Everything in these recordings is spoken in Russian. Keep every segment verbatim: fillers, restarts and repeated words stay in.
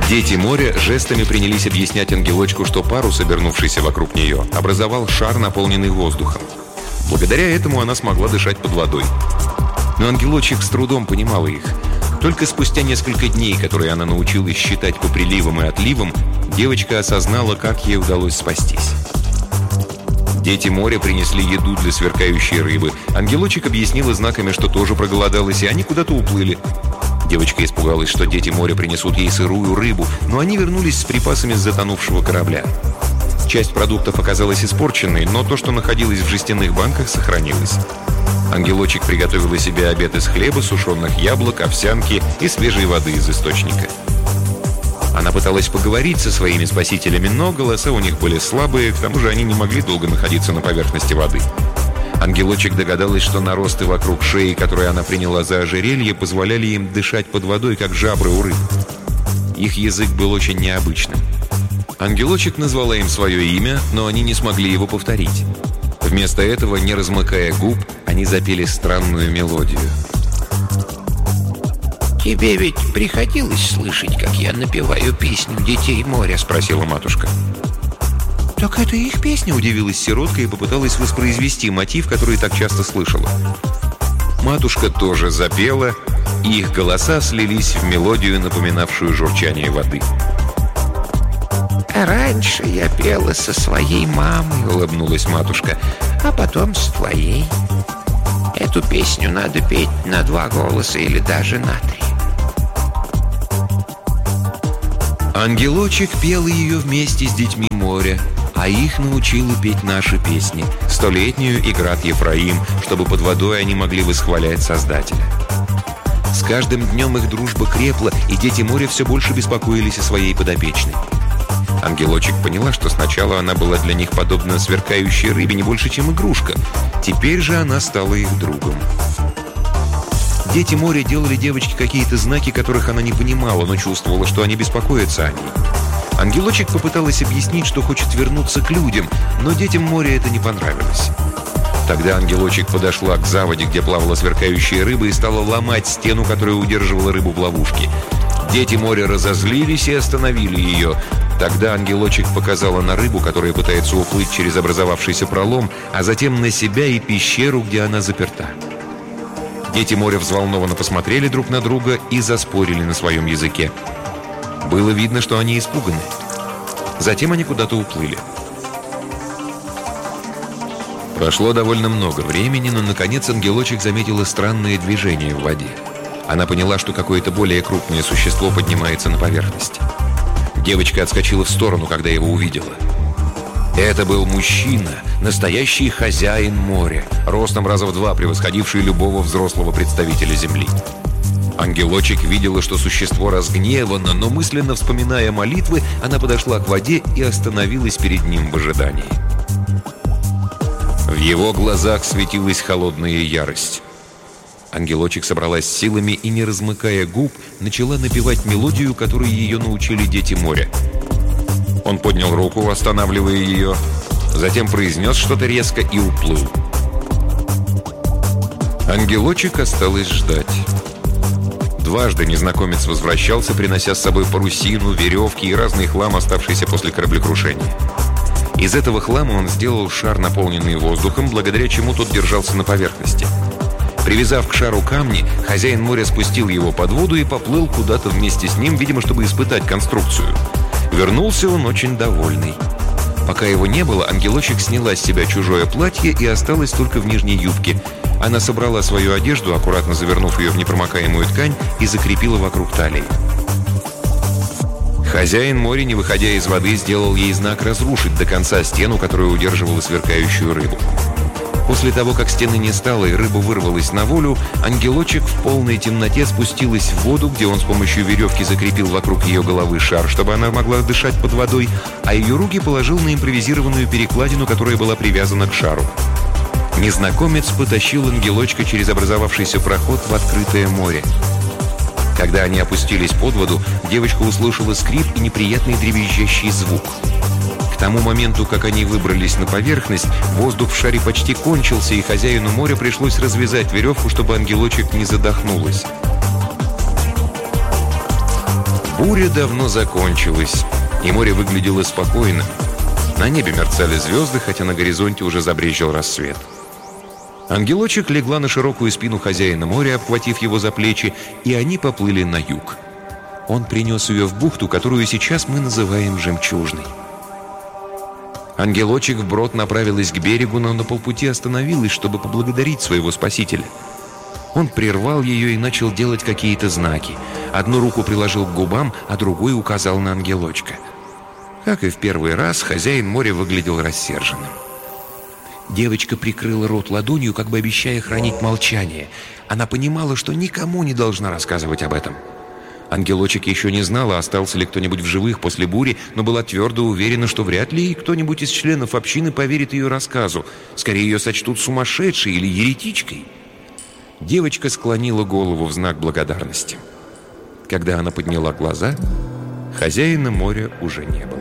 Дети моря жестами принялись объяснять ангелочку, что парус, обернувшийся вокруг нее, образовал шар, наполненный воздухом. Благодаря этому она смогла дышать под водой. Но ангелочек с трудом понимала их. Только спустя несколько дней, которые она научилась считать по приливам и отливам, девочка осознала, как ей удалось спастись. Дети моря принесли еду для сверкающей рыбы. Ангелочек объяснила знаками, что тоже проголодалась, и они куда-то уплыли. Девочка испугалась, что дети моря принесут ей сырую рыбу, но они вернулись с припасами с затонувшего корабля. Часть продуктов оказалась испорченной, но то, что находилось в жестяных банках, сохранилось. Ангелочек приготовила себе обед из хлеба, сушеных яблок, овсянки и свежей воды из источника. Она пыталась поговорить со своими спасителями, но голоса у них были слабые, к тому же они не могли долго находиться на поверхности воды. Ангелочек догадалась, что наросты вокруг шеи, которые она приняла за ожерелье, позволяли им дышать под водой, как жабры у рыб. Их язык был очень необычным. Ангелочек назвала им свое имя, но они не смогли его повторить. Вместо этого, не размыкая губ, они запели странную мелодию. «Тебе ведь приходилось слышать, как я напеваю песню детей моря?» — спросила матушка. «Так это их песня?» — удивилась сиротка и попыталась воспроизвести мотив, который так часто слышала. Матушка тоже запела, и их голоса слились в мелодию, напоминавшую журчание воды. «Раньше я пела со своей мамой», — улыбнулась матушка, «а потом с твоей. Эту песню надо петь на два голоса или даже на три». Ангелочек пел ее вместе с детьми моря, а их научила петь наши песни, столетнюю «Играт Ефраим», чтобы под водой они могли восхвалять Создателя. С каждым днем их дружба крепла, и дети моря все больше беспокоились о своей подопечной. Ангелочек поняла, что сначала она была для них подобна сверкающей рыбе, не больше, чем игрушка. Теперь же она стала их другом. Дети моря делали девочке какие-то знаки, которых она не понимала, но чувствовала, что они беспокоятся о ней. Ангелочек попыталась объяснить, что хочет вернуться к людям, но детям моря это не понравилось. Тогда ангелочек подошла к заводе, где плавала сверкающая рыба, и стала ломать стену, которая удерживала рыбу в ловушке. Дети моря разозлились и остановили ее. Тогда ангелочек показала на рыбу, которая пытается уплыть через образовавшийся пролом, а затем на себя и пещеру, где она заперта. Дети моря взволнованно посмотрели друг на друга и заспорили на своем языке. Было видно, что они испуганы. Затем они куда-то уплыли. Прошло довольно много времени, но, наконец, ангелочек заметила странные движения в воде. Она поняла, что какое-то более крупное существо поднимается на поверхность. Девочка отскочила в сторону, когда его увидела. Это был мужчина, настоящий хозяин моря, ростом раза в два превосходивший любого взрослого представителя Земли. Ангелочек видела, что существо разгневано, но мысленно вспоминая молитвы, она подошла к воде и остановилась перед ним в ожидании. В его глазах светилась холодная ярость. Ангелочек собралась силами и, не размыкая губ, начала напевать мелодию, которой ее научили дети моря. Он поднял руку, останавливая ее, затем произнес что-то резко и уплыл. Ангелочек осталась ждать. Дважды незнакомец возвращался, принося с собой парусину, веревки и разный хлам, оставшийся после кораблекрушения. Из этого хлама он сделал шар, наполненный воздухом, благодаря чему тот держался на поверхности. Привязав к шару камни, хозяин моря спустил его под воду и поплыл куда-то вместе с ним, видимо, чтобы испытать конструкцию. Вернулся он очень довольный. Пока его не было, ангелочек сняла с себя чужое платье и осталась только в нижней юбке. Она собрала свою одежду, аккуратно завернув ее в непромокаемую ткань, и закрепила вокруг талии. Хозяин моря, не выходя из воды, сделал ей знак разрушить до конца стену, которая удерживала сверкающую рыбу. После того, как стены не стало и рыба вырвалась на волю, ангелочек в полной темноте спустилась в воду, где он с помощью веревки закрепил вокруг ее головы шар, чтобы она могла дышать под водой, а ее руки положил на импровизированную перекладину, которая была привязана к шару. Незнакомец потащил ангелочка через образовавшийся проход в открытое море. Когда они опустились под воду, девочка услышала скрип и неприятный дребезжащий звук. К тому моменту, как они выбрались на поверхность, воздух в шаре почти кончился, и хозяину моря пришлось развязать веревку, чтобы ангелочек не задохнулась. Буря давно закончилась, и море выглядело спокойным. На небе мерцали звезды, хотя на горизонте уже забрезжил рассвет. Ангелочек легла на широкую спину хозяина моря, обхватив его за плечи, и они поплыли на юг. Он принес ее в бухту, которую сейчас мы называем Жемчужной. Ангелочек вброд направилась к берегу, но на полпути остановилась, чтобы поблагодарить своего спасителя. Он прервал ее и начал делать какие-то знаки. Одну руку приложил к губам, а другую указал на ангелочка. Как и в первый раз, хозяин моря выглядел рассерженным. Девочка прикрыла рот ладонью, как бы обещая хранить молчание. Она понимала, что никому не должна рассказывать об этом. Ангелочек еще не знала, остался ли кто-нибудь в живых после бури, но была твердо уверена, что вряд ли кто-нибудь из членов общины поверит ее рассказу. Скорее, ее сочтут сумасшедшей или еретичкой. Девочка склонила голову в знак благодарности. Когда она подняла глаза, хозяина моря уже не было.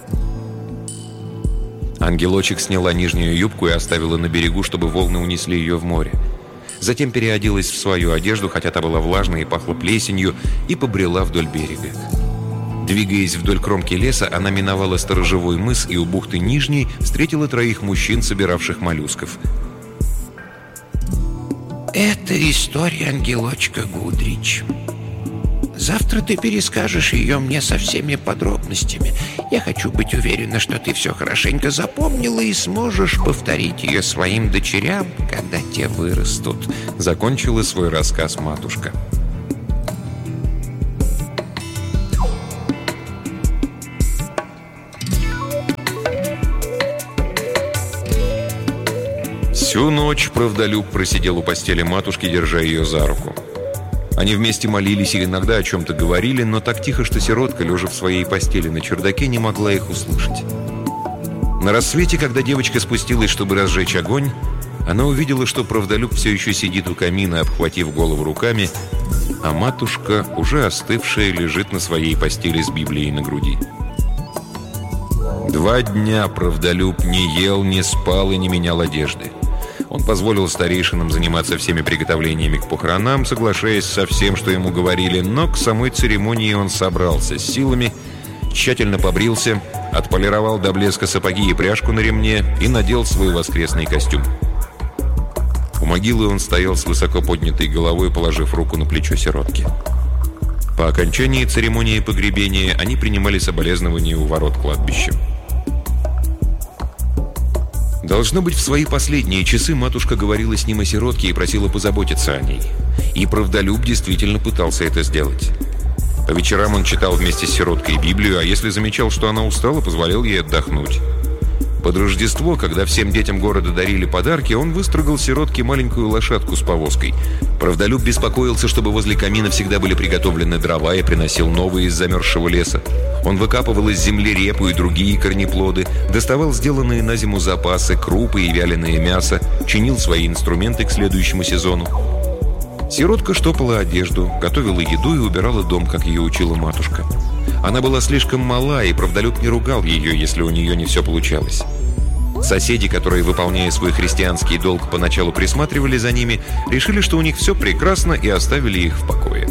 Ангелочек сняла нижнюю юбку и оставила на берегу, чтобы волны унесли ее в море. Затем переоделась в свою одежду, хотя та была влажной и пахла плесенью, и побрела вдоль берега. Двигаясь вдоль кромки леса, она миновала сторожевой мыс и у бухты Нижней встретила троих мужчин, собиравших моллюсков. Это история ангелочка Гудрич. Завтра ты перескажешь ее мне со всеми подробностями. Я хочу быть уверена, что ты все хорошенько запомнила и сможешь повторить ее своим дочерям, когда те вырастут. Закончила свой рассказ матушка. Всю ночь правдолюб просидел у постели матушки, держа ее за руку. Они вместе молились и иногда о чем-то говорили, но так тихо, что сиротка, лежа в своей постели на чердаке, не могла их услышать. На рассвете, когда девочка спустилась, чтобы разжечь огонь, она увидела, что правдолюб все еще сидит у камина, обхватив голову руками, а матушка, уже остывшая, лежит на своей постели с Библией на груди. Два дня правдолюб не ел, не спал и не менял одежды. Он позволил старейшинам заниматься всеми приготовлениями к похоронам, соглашаясь со всем, что ему говорили, но к самой церемонии он собрался с силами, тщательно побрился, отполировал до блеска сапоги и пряжку на ремне и надел свой воскресный костюм. У могилы он стоял с высоко поднятой головой, положив руку на плечо сиротки. По окончании церемонии погребения они принимали соболезнования у ворот кладбища. Должно быть, в свои последние часы матушка говорила с ним о сиротке и просила позаботиться о ней. И правдолюб действительно пытался это сделать. По вечерам он читал вместе с сироткой Библию, а если замечал, что она устала, позволял ей отдохнуть. Под Рождество, когда всем детям города дарили подарки, он выстрогал сиротке маленькую лошадку с повозкой. Правдолюб беспокоился, чтобы возле камина всегда были приготовлены дрова, и приносил новые из замерзшего леса. Он выкапывал из земли репу и другие корнеплоды, доставал сделанные на зиму запасы, крупы и вяленое мясо, чинил свои инструменты к следующему сезону. Сиротка штопала одежду, готовила еду и убирала дом, как ее учила матушка. Она была слишком мала, и правдолюб не ругал ее, если у нее не все получалось. Соседи, которые, выполняя свой христианский долг, поначалу присматривали за ними, решили, что у них все прекрасно, и оставили их в покое.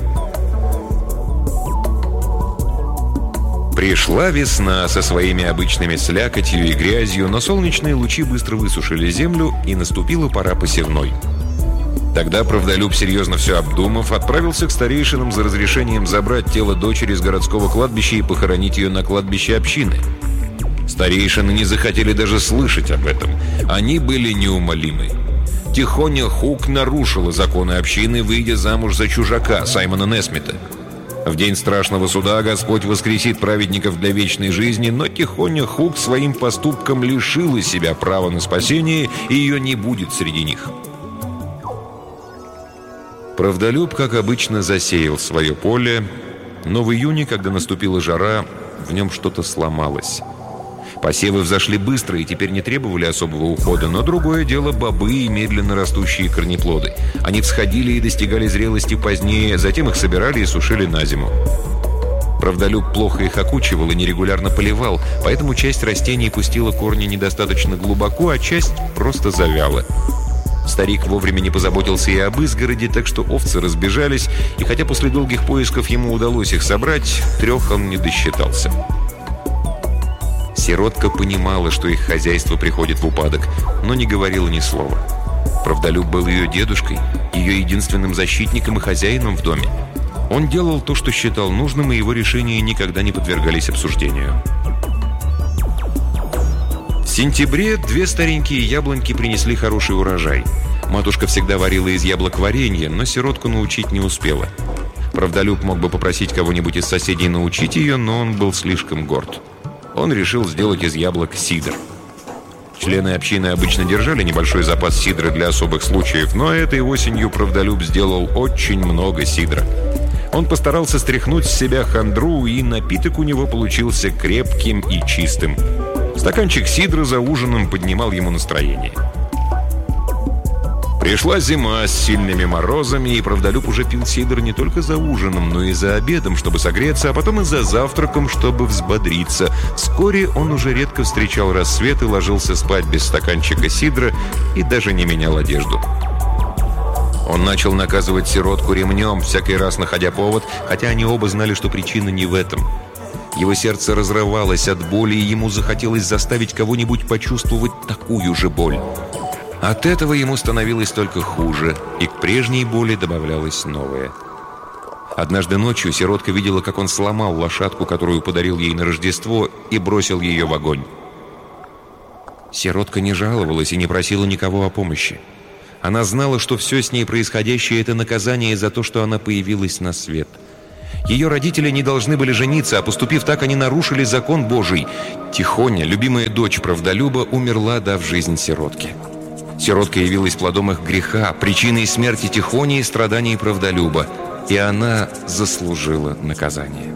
Пришла весна со своими обычными слякотью и грязью, но солнечные лучи быстро высушили землю, и наступила пора посевной. Тогда правдолюб, серьезно все обдумав, отправился к старейшинам за разрешением забрать тело дочери с городского кладбища и похоронить ее на кладбище общины. Старейшины не захотели даже слышать об этом. Они были неумолимы. Тихоня Хук нарушила законы общины, выйдя замуж за чужака, Саймона Несмита. В день страшного суда Господь воскресит праведников для вечной жизни, но Тихоня Хук своим поступком лишила себя права на спасение, и ее не будет среди них. Правдолюб, как обычно, засеял свое поле, но в июне, когда наступила жара, в нем что-то сломалось. Посевы взошли быстро и теперь не требовали особого ухода, но другое дело бобы и медленно растущие корнеплоды. Они всходили и достигали зрелости позднее, затем их собирали и сушили на зиму. Правдолюб плохо их окучивал и нерегулярно поливал, поэтому часть растений пустила корни недостаточно глубоко, а часть просто завяла. Старик вовремя не позаботился и об изгороди, так что овцы разбежались, и хотя после долгих поисков ему удалось их собрать, трех он не досчитался. Сиротка понимала, что их хозяйство приходит в упадок, но не говорила ни слова. Правдолюб был ее дедушкой, ее единственным защитником и хозяином в доме. Он делал то, что считал нужным, и его решения никогда не подвергались обсуждению. В сентябре две старенькие яблоньки принесли хороший урожай. Матушка всегда варила из яблок варенье, но сиротку научить не успела. Правдолюб мог бы попросить кого-нибудь из соседей научить ее, но он был слишком горд. Он решил сделать из яблок сидр. Члены общины обычно держали небольшой запас сидра для особых случаев, но этой осенью Правдолюб сделал очень много сидра. Он постарался стряхнуть с себя хандру, и напиток у него получился крепким и чистым. Стаканчик сидра за ужином поднимал ему настроение. Пришла зима с сильными морозами, и Правдолюб уже пил сидр не только за ужином, но и за обедом, чтобы согреться, а потом и за завтраком, чтобы взбодриться. Вскоре он уже редко встречал рассвет и ложился спать без стаканчика сидра и даже не менял одежду. Он начал наказывать сиротку ремнем, всякий раз находя повод, хотя они оба знали, что причина не в этом. Его сердце разрывалось от боли, и ему захотелось заставить кого-нибудь почувствовать такую же боль. От этого ему становилось только хуже, и к прежней боли добавлялось новое. Однажды ночью сиротка видела, как он сломал лошадку, которую подарил ей на Рождество, и бросил ее в огонь. Сиротка не жаловалась и не просила никого о помощи. Она знала, что все с ней происходящее – это наказание за то, что она появилась на свет. Ее родители не должны были жениться, а поступив так, они нарушили закон Божий. Тихоня, любимая дочь Правдолюба, умерла, дав жизнь сиротке. Сиротка явилась плодом их греха, причиной смерти Тихони и страданий Правдолюба, и она заслужила наказание.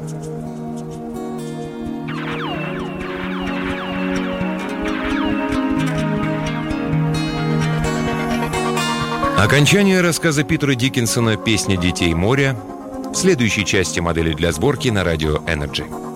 Окончание рассказа Питера Диккенсона «Песня детей моря» в следующей части «Модели для сборки» на радио Energy.